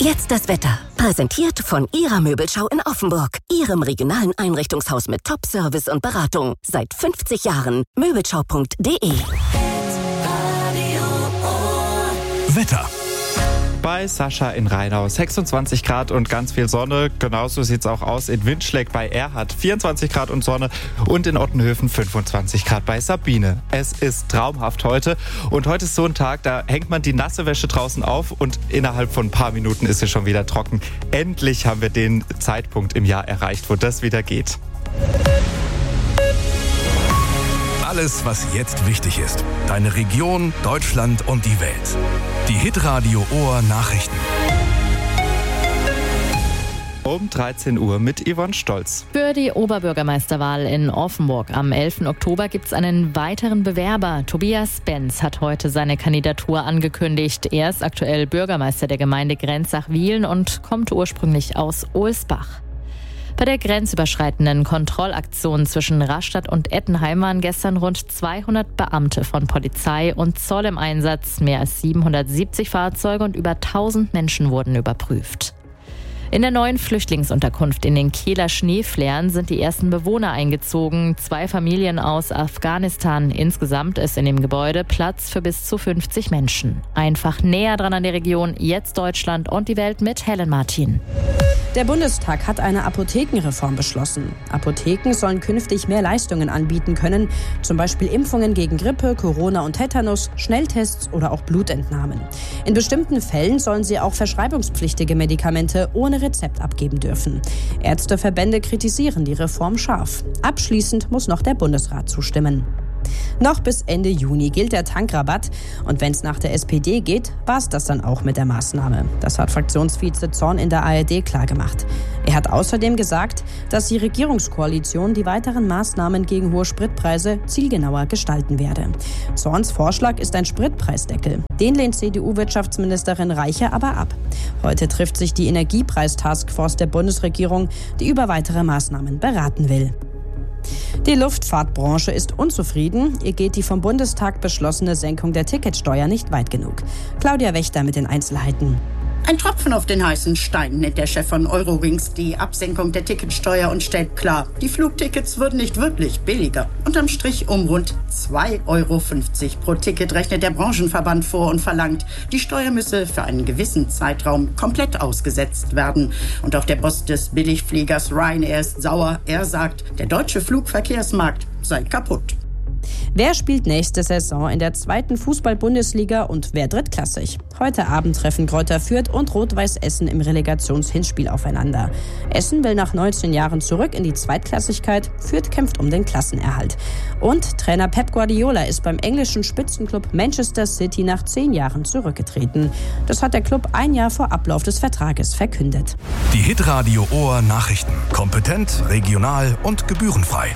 Jetzt das Wetter. Präsentiert von Ihrer Möbelschau in Offenburg. Ihrem regionalen Einrichtungshaus mit Top-Service und Beratung. Seit 50 Jahren. Möbelschau.de. Wetter. Bei Sascha in Rheinau 26 Grad und ganz viel Sonne. Genauso sieht's auch aus in Windschleck bei Erhard. 24 Grad und Sonne und in Ottenhöfen 25 Grad bei Sabine. Es ist traumhaft heute und heute ist so ein Tag, da hängt man die nasse Wäsche draußen auf und innerhalb von ein paar Minuten ist sie schon wieder trocken. Endlich haben wir den Zeitpunkt im Jahr erreicht, wo das wieder geht. Alles, was jetzt wichtig ist. Deine Region, Deutschland und die Welt. Die Hitradio Ohr Nachrichten. Um 13 Uhr mit Yvonne Stolz. Für die Oberbürgermeisterwahl in Offenburg am 11. Oktober gibt es einen weiteren Bewerber. Tobias Benz hat heute seine Kandidatur angekündigt. Er ist aktuell Bürgermeister der Gemeinde Grenzach-Wiehlen und kommt ursprünglich aus Ohlsbach. Bei der grenzüberschreitenden Kontrollaktion zwischen Rastatt und Ettenheim waren gestern rund 200 Beamte von Polizei und Zoll im Einsatz. Mehr als 770 Fahrzeuge und über 1000 Menschen wurden überprüft. In der neuen Flüchtlingsunterkunft in den Kehler Schneeflären sind die ersten Bewohner eingezogen. 2 Familien aus Afghanistan. Insgesamt ist in dem Gebäude Platz für bis zu 50 Menschen. Einfach näher dran an der Region, jetzt Deutschland und die Welt mit Helen Martin. Der Bundestag hat eine Apothekenreform beschlossen. Apotheken sollen künftig mehr Leistungen anbieten können, zum Beispiel Impfungen gegen Grippe, Corona und Tetanus, Schnelltests oder auch Blutentnahmen. In bestimmten Fällen sollen sie auch verschreibungspflichtige Medikamente ohne Rezept abgeben dürfen. Ärzteverbände kritisieren die Reform scharf. Abschließend muss noch der Bundesrat zustimmen. Noch bis Ende Juni gilt der Tankrabatt. Und wenn es nach der SPD geht, war es das dann auch mit der Maßnahme. Das hat Fraktionsvize Zorn in der ARD klargemacht. Er hat außerdem gesagt, dass die Regierungskoalition die weiteren Maßnahmen gegen hohe Spritpreise zielgenauer gestalten werde. Zorns Vorschlag ist ein Spritpreisdeckel. Den lehnt CDU-Wirtschaftsministerin Reiche aber ab. Heute trifft sich die Energiepreis-Taskforce der Bundesregierung, die über weitere Maßnahmen beraten will. Die Luftfahrtbranche ist unzufrieden. Ihr geht die vom Bundestag beschlossene Senkung der Ticketsteuer nicht weit genug. Claudia Wächter mit den Einzelheiten. Ein Tropfen auf den heißen Stein, nennt der Chef von Eurowings die Absenkung der Ticketsteuer und stellt klar, die Flugtickets würden nicht wirklich billiger. Unterm Strich um rund 2,50 Euro pro Ticket rechnet der Branchenverband vor und verlangt, die Steuer müsse für einen gewissen Zeitraum komplett ausgesetzt werden. Und auch der Boss des Billigfliegers Ryanair ist sauer. Er sagt, der deutsche Flugverkehrsmarkt sei kaputt. Wer spielt nächste Saison in der 2. Fußball-Bundesliga und wer drittklassig? Heute Abend treffen Greuther Fürth und Rot-Weiß Essen im Relegationshinspiel aufeinander. Essen will nach 19 Jahren zurück in die Zweitklassigkeit, Fürth kämpft um den Klassenerhalt. Und Trainer Pep Guardiola ist beim englischen Spitzenklub Manchester City nach 10 Jahren zurückgetreten. Das hat der Club ein Jahr vor Ablauf des Vertrages verkündet. Die Hitradio Ohr Nachrichten. Kompetent, regional und gebührenfrei.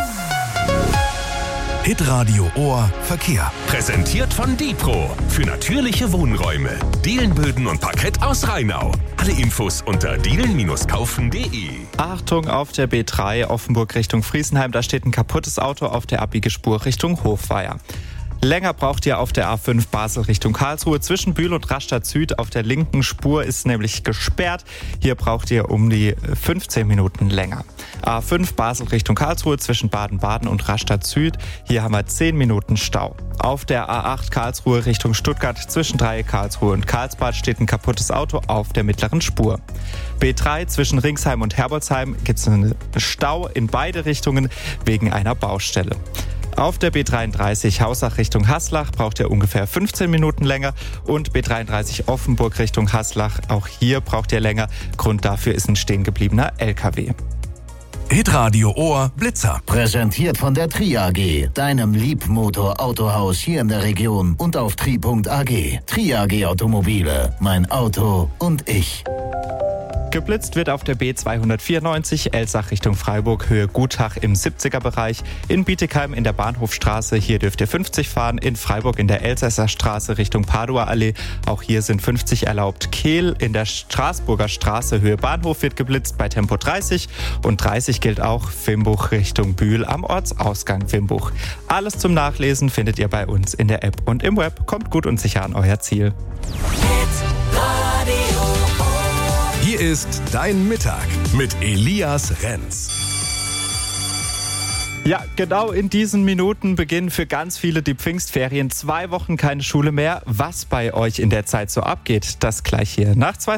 Hitradio Ohr Verkehr. Präsentiert von Dipro. Für natürliche Wohnräume. Dielenböden und Parkett aus Rheinau. Alle Infos unter dielen-kaufen.de. Achtung auf der B3 Offenburg Richtung Friesenheim. Da steht ein kaputtes Auto auf der Abbiegespur Richtung Hofweier. Länger braucht ihr auf der A5 Basel Richtung Karlsruhe. Zwischen Bühl und Rastatt Süd auf der linken Spur ist nämlich gesperrt. Hier braucht ihr um die 15 Minuten länger. A5 Basel Richtung Karlsruhe zwischen Baden-Baden und Rastatt Süd. Hier haben wir 10 Minuten Stau. Auf der A8 Karlsruhe Richtung Stuttgart zwischen Dreieck Karlsruhe und Karlsbad steht ein kaputtes Auto auf der mittleren Spur. B3 zwischen Ringsheim und Herbolzheim gibt es einen Stau in beide Richtungen wegen einer Baustelle. Auf der B33 Hausach Richtung Haslach braucht ihr ungefähr 15 Minuten länger und B33 Offenburg Richtung Haslach, auch hier braucht ihr länger. Grund dafür ist ein stehen gebliebener LKW. Hitradio Ohr Blitzer. Präsentiert von der Tri AG, deinem Liebmotor-Autohaus hier in der Region und auf tri.ag. Tri AG Automobile, mein Auto und ich. Geblitzt wird auf der B294 Elsach Richtung Freiburg, Höhe Gutach im 70er-Bereich. In Bietigheim in der Bahnhofstraße, hier dürft ihr 50 fahren. In Freiburg in der Elsässer Straße Richtung Padua-Allee, auch hier sind 50 erlaubt. Kehl in der Straßburger Straße, Höhe Bahnhof wird geblitzt bei Tempo 30. Und 30 gilt auch Wimbuch Richtung Bühl am Ortsausgang Wimbuch. Alles zum Nachlesen findet ihr bei uns in der App und im Web. Kommt gut und sicher an euer Ziel. Hitradio. Hier ist dein Mittag mit Elias Renz. Ja, genau in diesen Minuten beginnen für ganz viele die Pfingstferien. 2 Wochen keine Schule mehr. Was bei euch in der Zeit so abgeht, das gleich hier nach 2